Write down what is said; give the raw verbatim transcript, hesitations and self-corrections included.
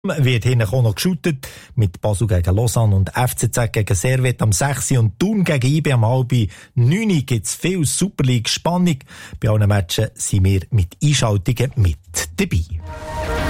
wird hinten auch noch geschootet. Mit Basel gegen Lausanne und F C Z gegen Servette am sechs und Thun gegen I B am halb neun gibt's viel Super League Spannung. Bei allen Matchen sind wir mit Einschaltungen mit dabei.